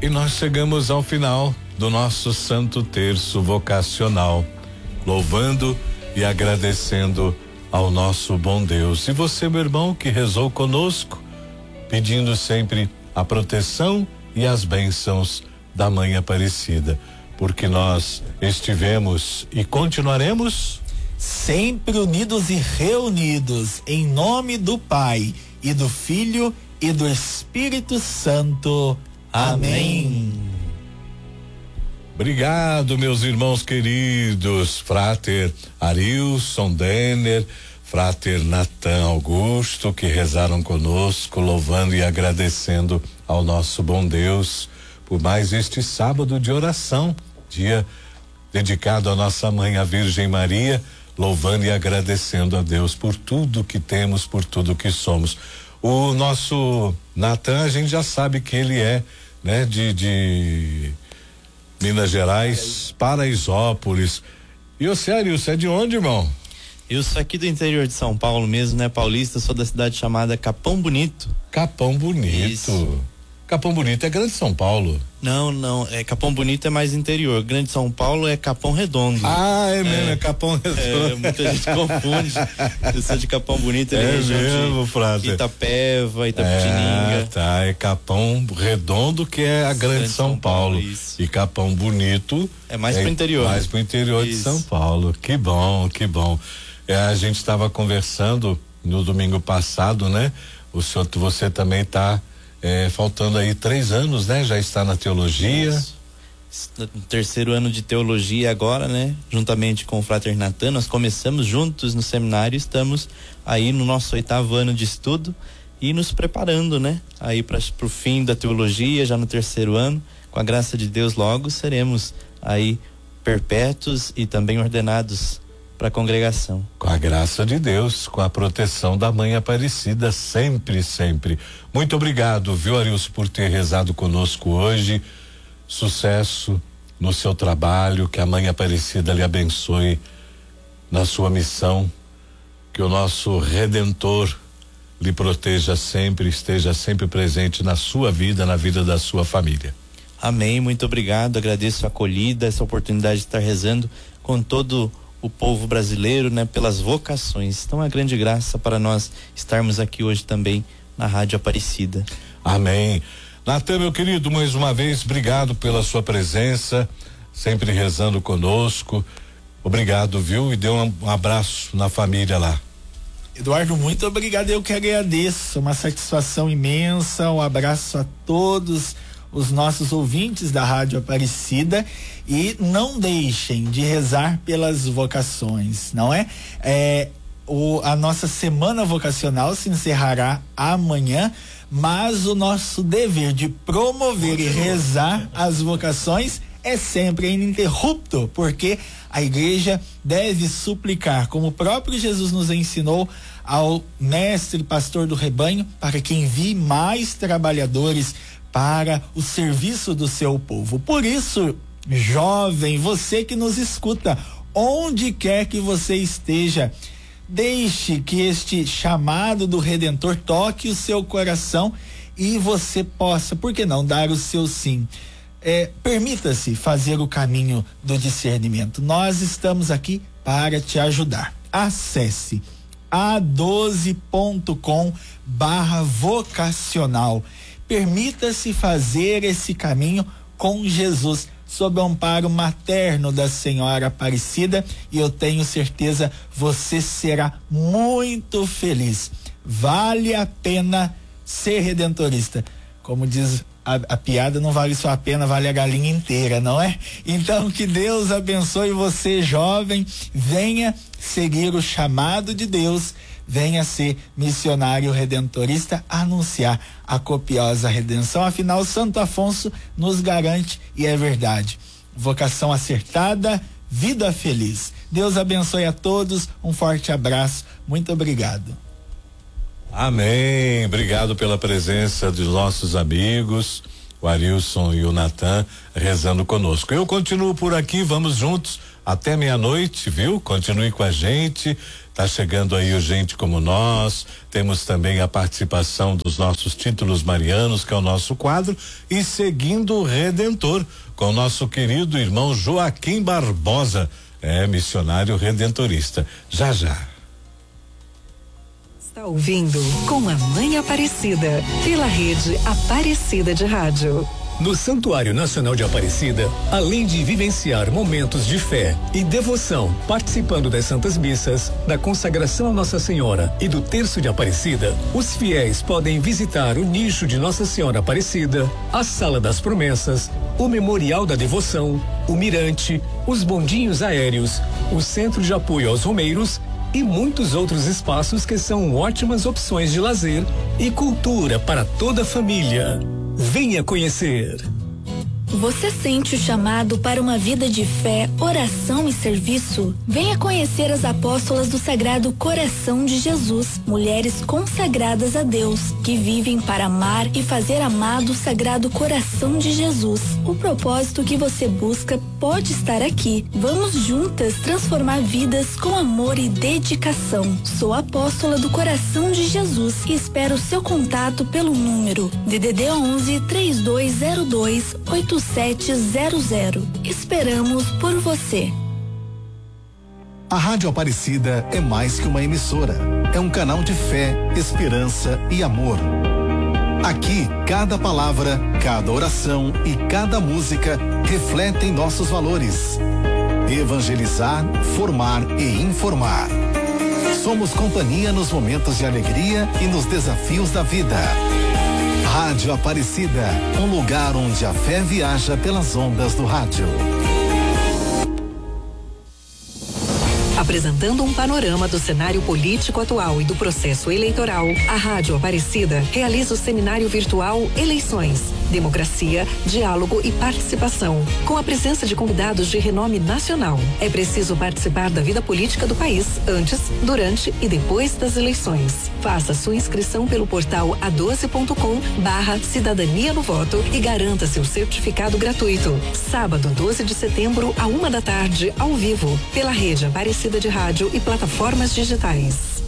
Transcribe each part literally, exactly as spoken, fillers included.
E nós chegamos ao final do nosso Santo Terço Vocacional, louvando e agradecendo ao nosso bom Deus. E você, meu irmão, que rezou conosco, pedindo sempre a proteção e as bênçãos da Mãe Aparecida, porque nós estivemos e continuaremos sempre unidos e reunidos, em nome do Pai e do Filho e do Espírito Santo. Amém. Obrigado, meus irmãos queridos, Frater Arilson Denner, Frater Natan Augusto, que rezaram conosco, louvando e agradecendo ao nosso bom Deus por mais este sábado de oração, dia dedicado à nossa mãe, a Virgem Maria, louvando e agradecendo a Deus por tudo que temos, por tudo que somos. O nosso Natan, a gente já sabe que ele é, né, de, de Minas Gerais, Paraisópolis. E você, Arilson, é de onde, irmão? Eu sou aqui do interior de São Paulo mesmo, né, paulista, sou da cidade chamada Capão Bonito. Capão Bonito. Isso. Capão Bonito é Grande São Paulo? Não, não, é Capão Bonito é mais interior, Grande São Paulo é Capão Redondo. Ah, é mesmo, é, é Capão Redondo. É, muita gente confunde. Eu sou de Capão Bonito, é região mesmo, de Frade. Itapeva, Itapetininga. É, tá, é Capão Redondo que é a Grande São, São Paulo. Paulo e Capão Bonito é mais é pro interior. Mais pro interior isso. De São Paulo. Que bom, que bom. É, a gente estava conversando no domingo passado, né? O senhor, você também tá É, faltando aí três anos, né? Já está na teologia. Isso. No terceiro ano de teologia agora, né? Juntamente com o Frater Natan, nós começamos juntos no seminário, estamos aí no nosso oitavo ano de estudo e nos preparando, né? Aí para o fim da teologia, já no terceiro ano, com a graça de Deus logo seremos aí perpétuos e também ordenados para a congregação. Com a graça de Deus, com a proteção da Mãe Aparecida, sempre, sempre. Muito obrigado, viu, Arilson, por ter rezado conosco hoje. Sucesso no seu trabalho, que a Mãe Aparecida lhe abençoe na sua missão, que o nosso Redentor lhe proteja sempre, esteja sempre presente na sua vida, na vida da sua família. Amém, muito obrigado, agradeço a acolhida, essa oportunidade de estar rezando com todo o povo brasileiro, né, pelas vocações. Então é uma grande graça para nós estarmos aqui hoje também na Rádio Aparecida. Amém. Natan, meu querido, mais uma vez, obrigado pela sua presença, sempre rezando conosco. Obrigado, viu? E dê um, um abraço na família lá. Eduardo, muito obrigado, eu que agradeço, uma satisfação imensa, um abraço a todos os nossos ouvintes da Rádio Aparecida e não deixem de rezar pelas vocações, não é? É o, a nossa semana vocacional se encerrará amanhã, mas o nosso dever de promover e rezar as vocações é sempre ininterrupto, porque a igreja deve suplicar, como o próprio Jesus nos ensinou, ao mestre pastor do rebanho, para que envie mais trabalhadores para o serviço do seu povo. Por isso, jovem, você que nos escuta, onde quer que você esteja, deixe que este chamado do Redentor toque o seu coração e você possa, por que não, dar o seu sim. É, permita-se fazer o caminho do discernimento. Nós estamos aqui para te ajudar. Acesse a doze ponto com barra vocacional. Permita-se fazer esse caminho com Jesus, sob o amparo materno da Senhora Aparecida, e eu tenho certeza você será muito feliz. Vale a pena ser redentorista. Como diz a, a piada, não vale só a pena, vale a galinha inteira, não é? Então que Deus abençoe você, jovem, venha seguir o chamado de Deus, venha ser missionário redentorista, anunciar a copiosa redenção. Afinal, Santo Afonso nos garante, e é verdade, vocação acertada, vida feliz. Deus abençoe a todos, um forte abraço, muito obrigado. Amém, obrigado pela presença dos nossos amigos, o Arilson e o Natan, rezando conosco. Eu continuo por aqui, vamos juntos até meia-noite, viu? Continue com a gente, Tá chegando aí o Gente Como Nós, temos também a participação dos nossos títulos marianos, que é o nosso quadro, e seguindo o Redentor, com o nosso querido irmão Joaquim Barbosa, é missionário redentorista. Já, já. Está ouvindo Com a Mãe Aparecida, pela rede Aparecida de Rádio. No Santuário Nacional de Aparecida, além de vivenciar momentos de fé e devoção, participando das Santas Missas, da consagração a Nossa Senhora e do Terço de Aparecida, os fiéis podem visitar o nicho de Nossa Senhora Aparecida, a Sala das Promessas, o Memorial da Devoção, o Mirante, os bondinhos aéreos, o Centro de Apoio aos Romeiros e muitos outros espaços que são ótimas opções de lazer e cultura para toda a família. Venha conhecer. Você sente o chamado para uma vida de fé, oração e serviço? Venha conhecer as apóstolas do Sagrado Coração de Jesus, mulheres consagradas a Deus, que vivem para amar e fazer amado o Sagrado Coração de Jesus. O propósito que você busca pode estar aqui. Vamos juntas transformar vidas com amor e dedicação. Sou apóstola do Coração de Jesus e espero seu contato pelo número D D D onze, três dois zero dois, oito sete zero zero. Esperamos por você. A Rádio Aparecida é mais que uma emissora. É um canal de fé, esperança e amor. Aqui, cada palavra, cada oração e cada música refletem nossos valores. Evangelizar, formar e informar. Somos companhia nos momentos de alegria e nos desafios da vida. Rádio Aparecida, um lugar onde a fé viaja pelas ondas do rádio. Apresentando um panorama do cenário político atual e do processo eleitoral, a Rádio Aparecida realiza o seminário virtual Eleições, Democracia, Diálogo e Participação, com a presença de convidados de renome nacional. É preciso participar da vida política do país antes, durante e depois das eleições. Faça sua inscrição pelo portal a doze ponto com barra cidadania no voto e garanta seu certificado gratuito. Sábado, doze de setembro, a uma da tarde, ao vivo, pela rede Aparecida de Rádio e plataformas digitais.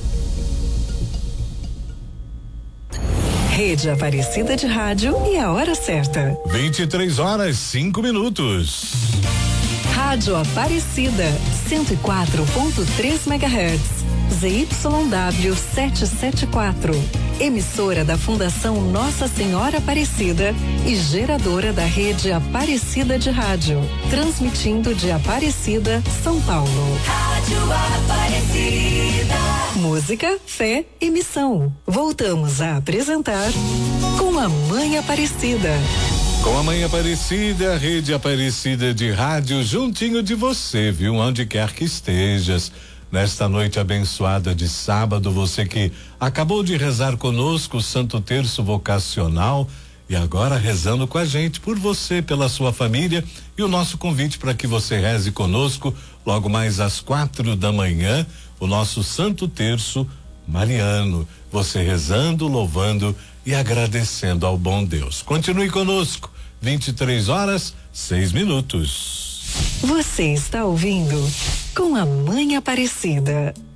Rede Aparecida de Rádio e a hora certa. vinte e três horas, cinco minutos. Rádio Aparecida, cento e quatro ponto três megahertz. Z Y W setecentos e setenta e quatro. Emissora da Fundação Nossa Senhora Aparecida e geradora da rede Aparecida de Rádio. Transmitindo de Aparecida, São Paulo. Rádio Aparecida. Música, fé e missão. Voltamos a apresentar Com a Mãe Aparecida. Com a Mãe Aparecida, a rede Aparecida de Rádio, juntinho de você, viu? Onde quer que estejas. Nesta noite abençoada de sábado, você que acabou de rezar conosco o Santo Terço Vocacional e agora rezando com a gente, por você, pela sua família, e o nosso convite para que você reze conosco logo mais às quatro da manhã, o nosso Santo Terço Mariano. Você rezando, louvando e agradecendo ao bom Deus. Continue conosco, vinte e três horas, seis minutos. Você está ouvindo Com a Mãe Aparecida.